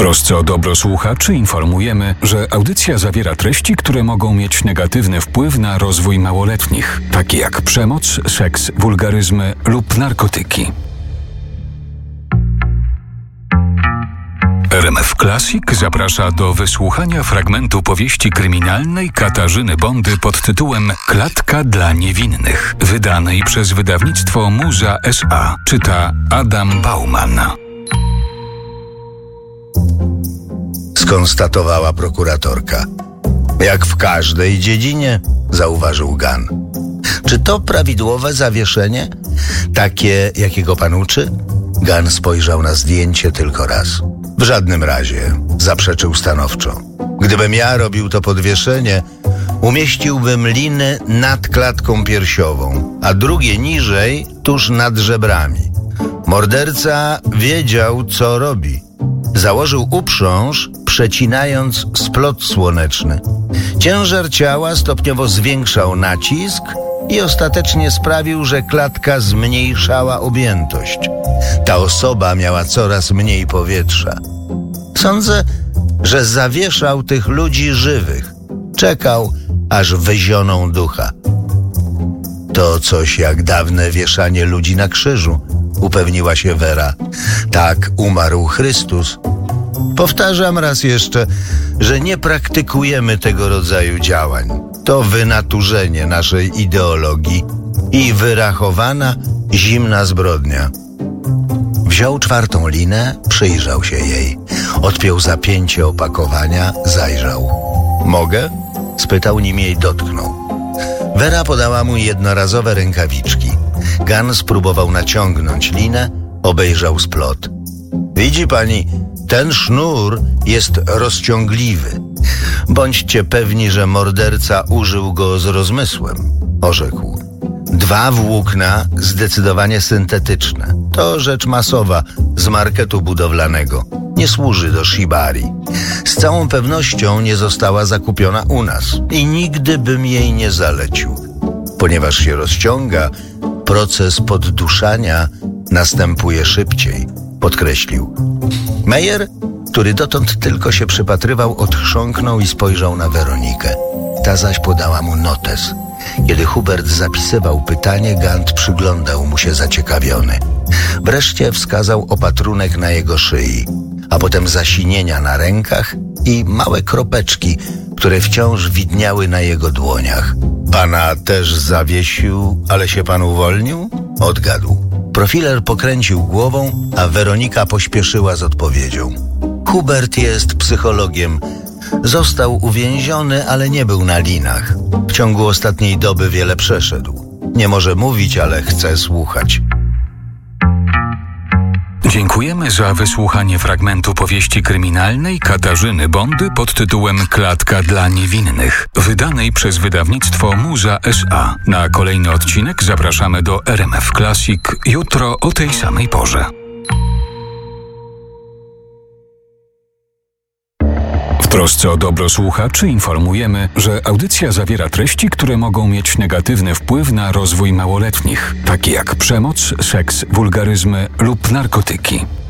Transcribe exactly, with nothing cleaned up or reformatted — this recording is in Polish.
trosce o dobro słuchaczy informujemy, że audycja zawiera treści, które mogą mieć negatywny wpływ na rozwój małoletnich, takie jak przemoc, seks, wulgaryzmy lub narkotyki. R M F Classic zaprasza do wysłuchania fragmentu powieści kryminalnej Katarzyny Bondy pod tytułem Klatka dla niewinnych, wydanej przez wydawnictwo Muza S A. Czyta Adam Bauman. Skonstatowała prokuratorka. Jak w każdej dziedzinie, zauważył Gunn. Czy to prawidłowe zawieszenie? Takie, jakiego pan uczy? Gunn spojrzał na zdjęcie tylko raz. W żadnym razie, zaprzeczył stanowczo. Gdybym ja robił to podwieszenie, umieściłbym liny nad klatką piersiową, a drugie niżej, tuż nad żebrami. Morderca wiedział, co robi. Założył uprząż, przecinając splot słoneczny. Ciężar ciała stopniowo zwiększał nacisk i ostatecznie sprawił, że klatka zmniejszała objętość. Ta osoba miała coraz mniej powietrza. Sądzę, że zawieszał tych ludzi żywych. Czekał, aż wyzioną ducha. To coś jak dawne wieszanie ludzi na krzyżu, upewniła się Vera. Tak umarł Chrystus. Powtarzam raz jeszcze, że nie praktykujemy tego rodzaju działań. To wynaturzenie naszej ideologii i wyrachowana, zimna zbrodnia. Wziął czwartą linę, przyjrzał się jej. Odpiął zapięcie opakowania, zajrzał. Mogę? Spytał, nim jej dotknął. Vera podała mu jednorazowe rękawiczki. Gunn spróbował naciągnąć linę, obejrzał splot. Widzi pani, ten sznur jest rozciągliwy. Bądźcie pewni, że morderca użył go z rozmysłem, orzekł. Dwa włókna zdecydowanie syntetyczne. To rzecz masowa z marketu budowlanego. Nie służy do shibari. Z całą pewnością nie została zakupiona u nas i nigdy bym jej nie zalecił. Ponieważ się rozciąga, proces podduszania następuje szybciej, podkreślił. Meyer, który dotąd tylko się przypatrywał, odchrząknął i spojrzał na Weronikę. Ta zaś podała mu notes. Kiedy Hubert zapisywał pytanie, Gant przyglądał mu się zaciekawiony. Wreszcie wskazał opatrunek na jego szyi, a potem zasinienia na rękach i małe kropeczki, które wciąż widniały na jego dłoniach. Pana też zawiesił, ale się pan uwolnił? Odgadł. Profiler pokręcił głową, a Weronika pośpieszyła z odpowiedzią. Hubert jest psychologiem. Został uwięziony, ale nie był na linach. W ciągu ostatniej doby wiele przeszedł. Nie może mówić, ale chce słuchać. Dziękujemy za wysłuchanie fragmentu powieści kryminalnej Katarzyny Bondy pod tytułem Klatka dla niewinnych, wydanej przez wydawnictwo Muza S A. Na kolejny odcinek zapraszamy do R M F Classic jutro o tej samej porze. W trosce o dobro słuchaczy informujemy, że audycja zawiera treści, które mogą mieć negatywny wpływ na rozwój małoletnich, takie jak przemoc, seks, wulgaryzmy lub narkotyki.